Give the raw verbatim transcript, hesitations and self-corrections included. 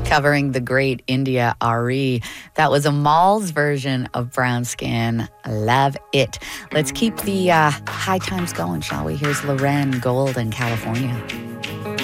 covering the great India Ari. That was Amal's version of Brown Skin. Love it. Let's keep the uh, high times going, shall we? Here's Loren Gold in California.